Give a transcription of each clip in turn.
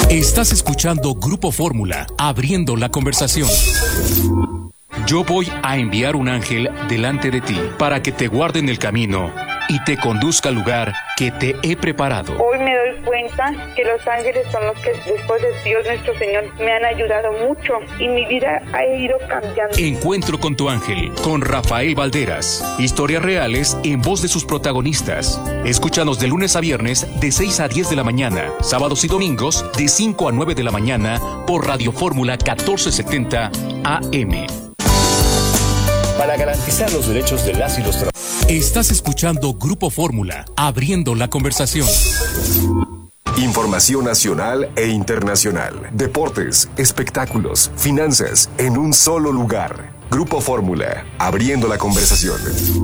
Estás escuchando Grupo Fórmula, abriendo la conversación. Yo voy a enviar un ángel delante de ti para que te guarde en el camino y te conduzca al lugar que te he preparado. Hoy me doy cuenta que los ángeles son los que, después de Dios nuestro Señor, me han ayudado mucho y mi vida ha ido cambiando. Encuentro con tu ángel, con Rafael Valderas. Historias reales en voz de sus protagonistas. Escúchanos de lunes a viernes de 6 a 10 de la mañana, sábados y domingos de 5 a 9 de la mañana por Radio Fórmula 1470 AM. Para garantizar los derechos de las y los trabajadores. Estás escuchando Grupo Fórmula, abriendo la conversación. Información nacional e internacional, deportes, espectáculos, finanzas, en un solo lugar. Grupo Fórmula, abriendo la conversación.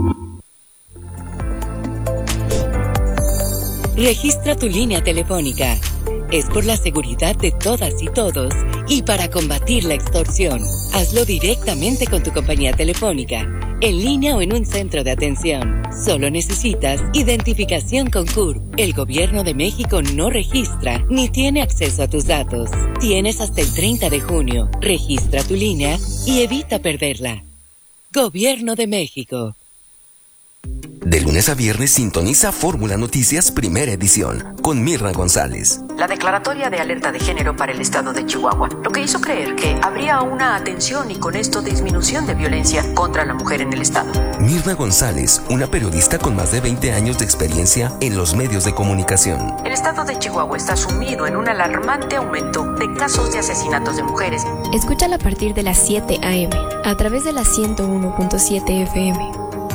Registra tu línea telefónica. Es por la seguridad de todas y todos y para combatir la extorsión. Hazlo directamente con tu compañía telefónica, en línea o en un centro de atención. Solo necesitas identificación con CURP. El Gobierno de México no registra ni tiene acceso a tus datos. Tienes hasta el 30 de junio. Registra tu línea y evita perderla. Gobierno de México. De lunes a viernes sintoniza Fórmula Noticias Primera Edición con Mirna González. La declaratoria de alerta de género para el estado de Chihuahua, lo que hizo creer que habría una atención y con esto disminución de violencia contra la mujer en el estado. Mirna González, una periodista con más de 20 años de experiencia en los medios de comunicación. El estado de Chihuahua está sumido en un alarmante aumento de casos de asesinatos de mujeres. Escúchala a partir de las 7 a.m. a través de la 101.7 FM.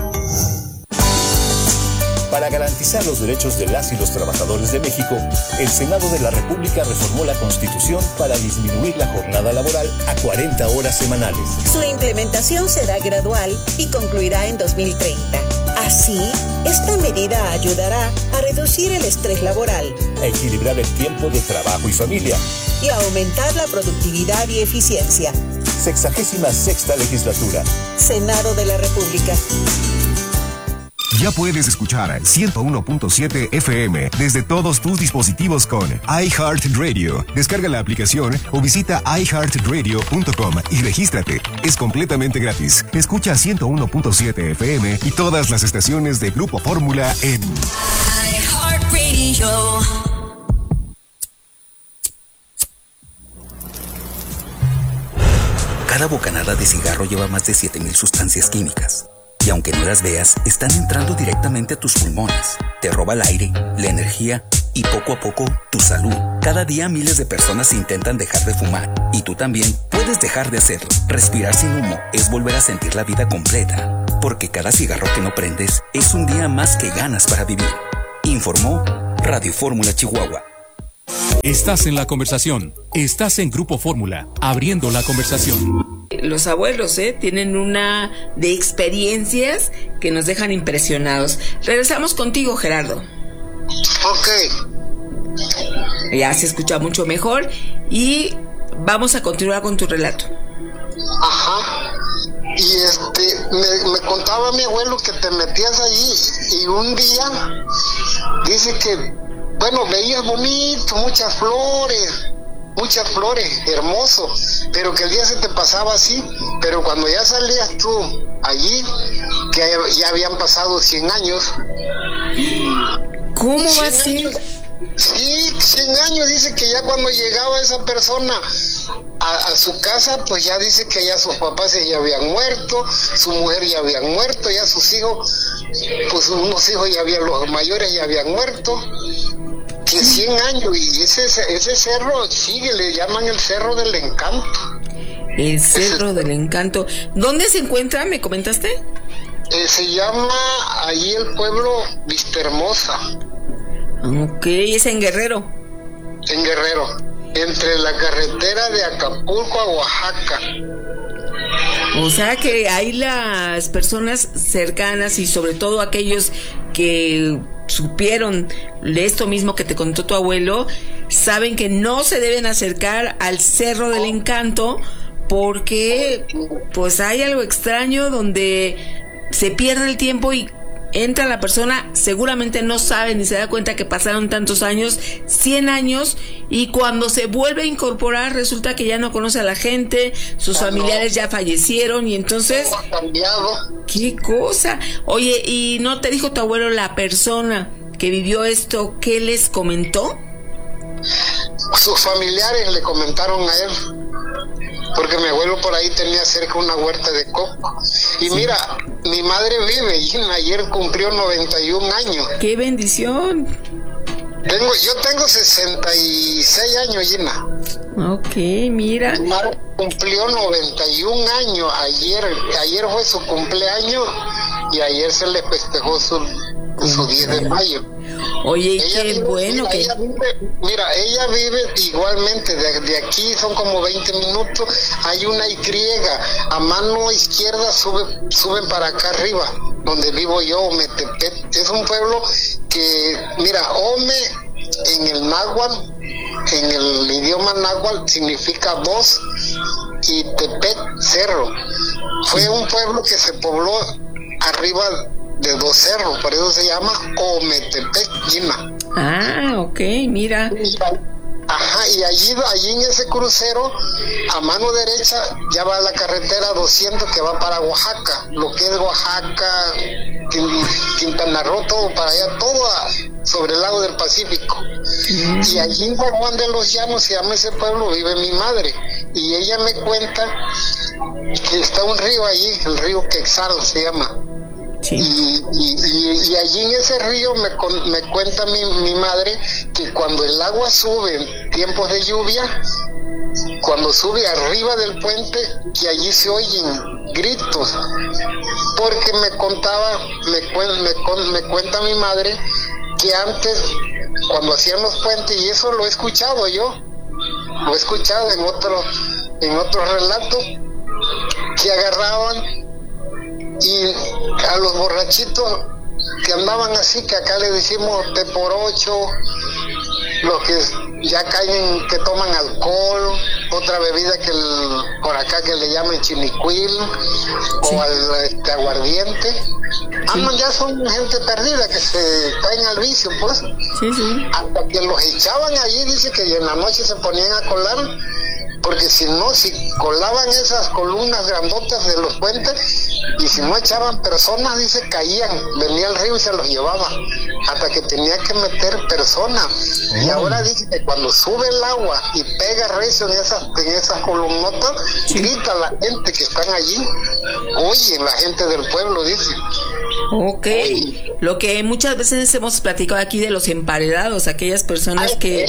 Para garantizar los derechos de las y los trabajadores de México, el Senado de la República reformó la Constitución para disminuir la jornada laboral a 40 horas semanales. Su implementación será gradual y concluirá en 2030. Así, esta medida ayudará a reducir el estrés laboral, a equilibrar el tiempo de trabajo y familia y a aumentar la productividad y eficiencia. 66ª Legislatura. Senado de la República. Ya puedes escuchar 101.7 FM desde todos tus dispositivos con iHeartRadio. Descarga la aplicación o visita iHeartRadio.com y regístrate. Es completamente gratis. Escucha 101.7 FM y todas las estaciones de Grupo Fórmula en iHeartRadio. Cada bocanada de cigarro lleva más de 7,000 sustancias químicas. Y aunque no las veas, están entrando directamente a tus pulmones. Te roba el aire, la energía y poco a poco tu salud. Cada día miles de personas intentan dejar de fumar y tú también puedes dejar de hacerlo. Respirar sin humo es volver a sentir la vida completa, porque cada cigarro que no prendes es un día más que ganas para vivir. Informó Radio Fórmula Chihuahua. Estás en la conversación. Estás en Grupo Fórmula, abriendo la conversación. Los abuelos, tienen una de experiencias que nos dejan impresionados. Regresamos contigo, Gerardo. Ok. Ya se escucha mucho mejor y vamos a continuar con tu relato. Ajá. Y me contaba mi abuelo que te metías allí y un día dice que, bueno, veías bonito, muchas flores, hermoso, pero que el día se te pasaba así, pero cuando ya salías tú allí, que ya habían pasado 100 años. ¿Cómo va a ser? Sí, 100 años, dice que ya cuando llegaba esa persona a su casa, pues ya dice que ya sus papás ya habían muerto, su mujer ya habían muerto, ya sus hijos, pues unos hijos ya habían, los mayores ya habían muerto. Que 100 años, y ese cerro sigue, le llaman el Cerro del Encanto. El Cerro del Encanto. ¿Dónde se encuentra, me comentaste? Se llama allí el pueblo Vistahermosa. Ok, es en Guerrero. En Guerrero, entre la carretera de Acapulco a Oaxaca. O sea que ahí las personas cercanas y sobre todo aquellos que supieron de esto mismo que te contó tu abuelo, saben que no se deben acercar al Cerro del Encanto porque pues hay algo extraño donde se pierde el tiempo y entra la persona, seguramente no sabe ni se da cuenta que pasaron tantos años, 100 años, y cuando se vuelve a incorporar resulta que ya no conoce a la gente, sus familiares ya fallecieron, y entonces... ¡Qué cosa! Oye, ¿y no te dijo tu abuelo, la persona que vivió esto, qué les comentó? Sus familiares le comentaron a él, porque mi abuelo por ahí tenía cerca una huerta de coco. Y mira, mi madre vive, y ayer cumplió 91 años. ¡Qué bendición! Yo tengo 66 años, Gina. Ok, mira. Mi madre cumplió 91 años. Ayer fue su cumpleaños y ayer se le festejó su 10 de mayo. Oye, qué bueno que... Ella vive igualmente, de aquí son como 20 minutos, hay una Y, a mano izquierda suben para acá arriba, donde vivo yo, Ometepec. Es un pueblo que, mira, Ome en el náhuatl, en el idioma náhuatl significa voz, y Tepec, cerro. Fue un pueblo que se pobló arriba de 2 cerros, por eso se llama Ometepec, Gina. Ah, ok, mira. Ajá, y allí en ese crucero, a mano derecha, ya va la carretera 200 que va para Oaxaca, lo que es Oaxaca, Quintana Roo, todo para allá, todo sobre el lago del Pacífico. Y allí en San Juan de los Llanos, se llama ese pueblo, vive mi madre, y ella me cuenta que está un río allí, el río Quexal se llama. Sí. Y allí en ese río me cuenta mi madre que cuando el agua sube en tiempos de lluvia, cuando sube arriba del puente, que allí se oyen gritos, porque me cuenta mi madre que antes, cuando hacían los puentes, y eso lo he escuchado en otros relatos, que agarraban y a los borrachitos que andaban así, que acá le decimos T por 8, los que ya caen, que toman alcohol, otra bebida que por acá que le llaman chinicuil, sí, o al aguardiente. Sí. Ya son gente perdida que se caen al vicio, pues. Sí, sí. Hasta que los echaban allí, dice que en la noche se ponían a colar, porque si colaban esas columnas grandotas de los puentes, y si no echaban personas, dice, caían, venía el río y se los llevaba, hasta que tenía que meter personas. Y ahora dice que cuando sube el agua y pega recio en esas columnotas, grita la gente que están allí, oye, la gente del pueblo, dice. Ok, lo que muchas veces hemos platicado aquí de los emparedados, aquellas personas que...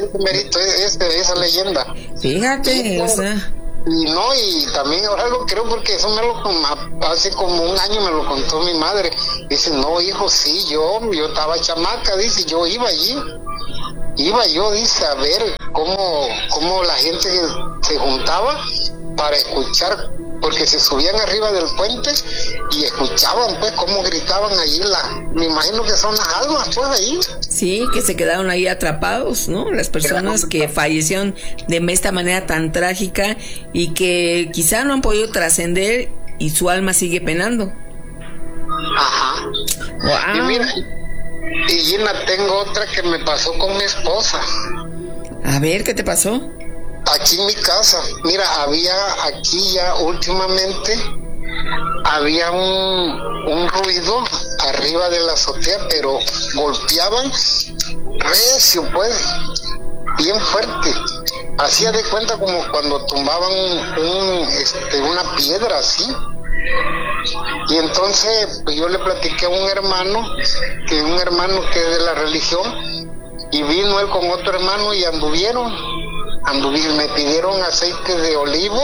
Esa leyenda. Fíjate, o sea... Y también ahora lo creo, porque eso hace como un año me lo contó mi madre. Dice, no, hijo, sí, yo estaba chamaca, dice, yo iba allí. Dice, a ver cómo la gente se juntaba para escuchar, porque se subían arriba del puente y escuchaban pues cómo gritaban allí, me imagino que son las almas pues ahí. Sí, que se quedaron ahí atrapados, ¿no? Las personas que fallecieron de esta manera tan trágica y que quizá no han podido trascender y su alma sigue penando. Ajá. Wow. Y mira, y Gina, tengo otra que me pasó con mi esposa. A ver, ¿qué te pasó? Aquí en mi casa, mira, había aquí ya últimamente, había un ruido arriba de la azotea, pero golpeaban recio, pues, bien fuerte. Hacía de cuenta como cuando tumbaban una piedra así. Y entonces pues, yo le platiqué a un hermano que es de la religión, y vino él con otro hermano y anduvieron, me pidieron aceite de olivo,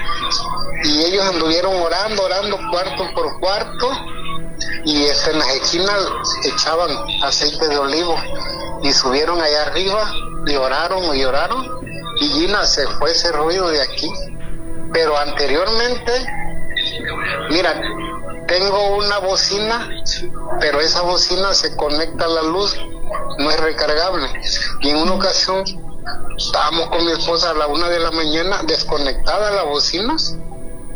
y ellos anduvieron orando cuarto por cuarto, y en las esquinas echaban aceite de olivo, y subieron allá arriba y oraron, y Gina, se fue ese ruido de aquí. Pero anteriormente, mira, tengo una bocina, pero esa bocina se conecta a la luz, no es recargable. Y en una ocasión estábamos con mi esposa a la 1 de la mañana, desconectada la bocina,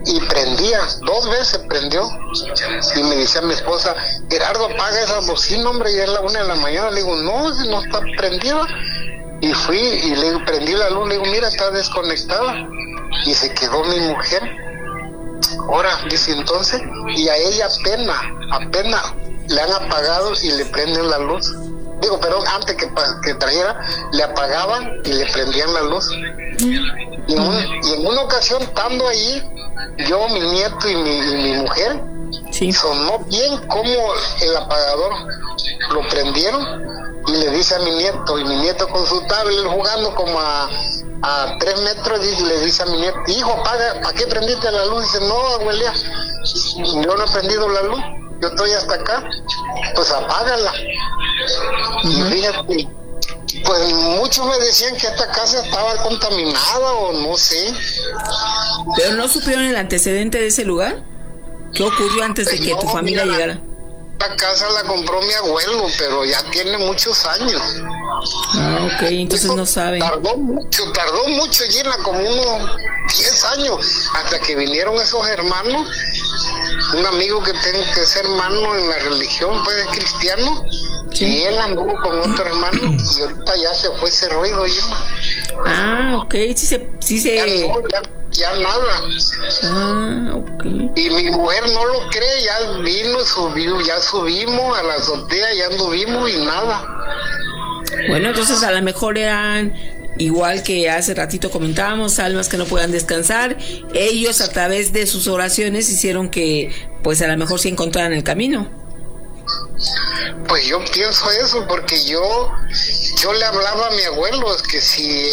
y prendía, 2 veces prendió, y me decía mi esposa, Gerardo, apaga esa bocina, hombre, y es la 1 de la mañana. Le digo, no está prendida. Y fui y le digo, prendí la luz, le digo, mira, está desconectada. Y se quedó mi mujer. Ahora, dice, entonces, y a ella apenas le han apagado y le prenden la luz. Digo, pero antes que trajera, le apagaban y le prendían la luz. Y en una ocasión, estando allí, yo, mi nieto y mi mujer, sonó bien como el apagador lo prendieron, y le dice a mi nieto, y mi nieto con su tablet jugando como a 3 metros, y le dice a mi nieto, hijo, apaga, ¿para qué prendiste la luz? Dice, no, abuela, yo no he prendido la luz, yo estoy hasta acá, pues apágala. Y fíjate, pues muchos me decían que esta casa estaba contaminada o no sé. ¿Pero no supieron el antecedente de ese lugar? ¿Qué ocurrió antes de que tu familia llegara? La casa la compró mi abuelo, pero ya tiene muchos años. Ah, ok, entonces no saben. Tardó mucho, Gina, como unos 10 años, hasta que vinieron esos hermanos. Un amigo que tengo que es hermano en la religión, pues es cristiano, y él anduvo con otro hermano, y ahorita ya se fue ese ruido, Gina. Ah, ok, sí se... Ya nada. Ah, ok. Y mi mujer no lo cree, ya vino, ya subimos a la azotea, ya anduvimos y nada. Bueno, entonces a lo mejor eran, igual que hace ratito comentábamos, almas que no puedan descansar. Ellos a través de sus oraciones hicieron que, pues a lo mejor se encontraran el camino. Pues yo pienso eso, porque yo le hablaba a mi abuelo que si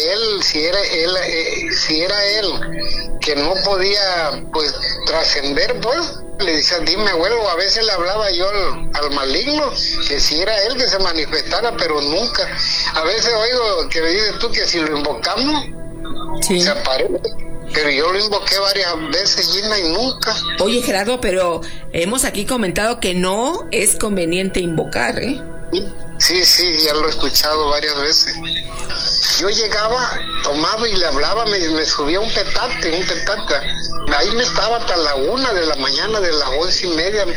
era él que no podía pues trascender, pues le decía, dime abuelo, a veces le hablaba yo al maligno, que si era él que se manifestara, pero nunca. A veces oigo que me dices tú que si lo invocamos, se aparece. Pero yo lo invoqué varias veces, Gina, y nunca. Oye, Gerardo, pero hemos aquí comentado que no es conveniente invocar, ¿eh? Sí, ya lo he escuchado varias veces. Yo llegaba, tomaba y le hablaba, me subía un petate. Ahí me estaba hasta la 1 de la mañana, de las 11:30.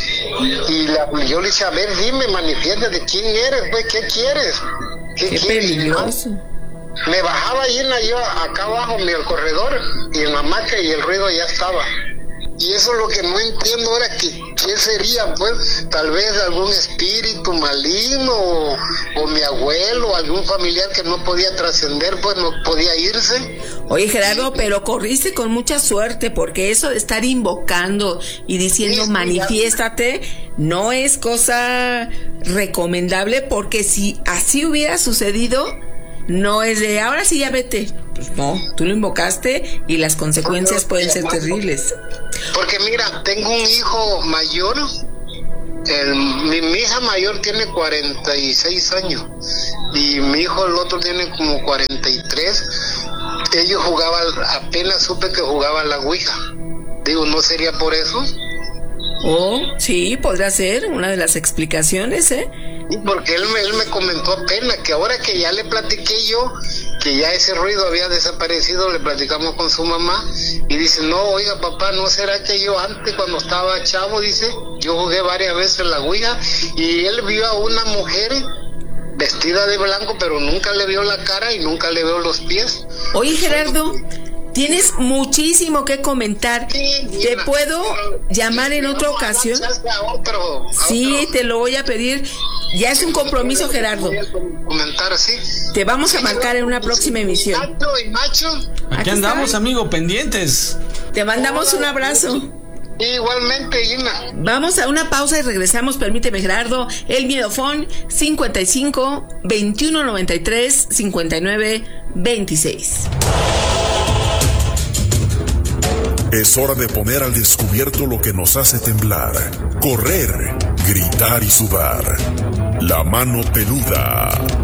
Y yo le decía, a ver, dime, manifiesta de quién eres, pues, ¿qué quieres? Qué peligroso. Me bajaba ahí yo acá abajo en el corredor y en la hamaca, y el ruido ya estaba. Y eso es lo que no entiendo ahora, ¿qué sería? Pues tal vez algún espíritu maligno o mi abuelo, o algún familiar que no podía trascender, pues no podía irse. Oye, Gerardo, pero corriste con mucha suerte, porque eso de estar invocando y diciendo manifiéstate no es cosa recomendable, porque si así hubiera sucedido, no es de ahora sí ya vete. Pues no, tú lo invocaste y las consecuencias pueden ser terribles. Porque mira, tengo un hijo mayor, mi hija mayor tiene 46 años y mi hijo el otro tiene como 43. Ellos jugaban, apenas supe que jugaban la ouija. Digo, ¿no sería por eso? Oh, sí, podría ser una de las explicaciones, ¿eh? Porque él me comentó apenas que ahora que ya le platiqué yo, que ya ese ruido había desaparecido, le platicamos con su mamá y dice, no, oiga papá, ¿no será que yo antes cuando estaba chavo, dice, yo jugué varias veces en la ouija y él vio a una mujer vestida de blanco, pero nunca le vio la cara y nunca le vio los pies? Oye, Gerardo, tienes muchísimo que comentar. ¿Te puedo llamar en otra ocasión? Sí, te lo voy a pedir. Ya es un compromiso, Gerardo. Comentar, sí. Te vamos a marcar en una próxima emisión. Aquí andamos, amigo, pendientes. Te mandamos un abrazo. Igualmente, Gina. Vamos a una pausa y regresamos. Permíteme, Gerardo. El Miedofón 55 21 93 59 26. Es hora de poner al descubierto lo que nos hace temblar, correr, gritar y sudar. La mano peluda.